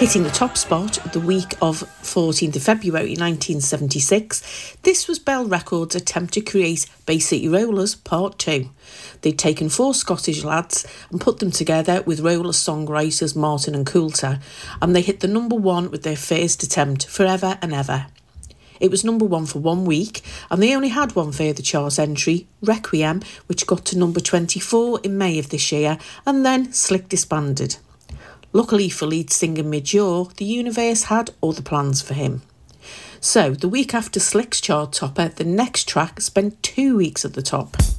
Hitting the top spot the week of 14th of February 1976, this was Bell Records' attempt to create Bay City Rollers Part 2. They'd taken 4 Scottish lads and put them together with Roller songwriters Martin and Coulter, and they hit the number 1 with their first attempt, Forever and Ever. It was number 1 for 1 week, and they only had one further chart entry, Requiem, which got to number 24 in May of this year, and then Slick disbanded. Luckily for lead singer Midge Ure, the universe had other plans for him. So, the week after Slick's chart topper, the next track spent 2 weeks at the top.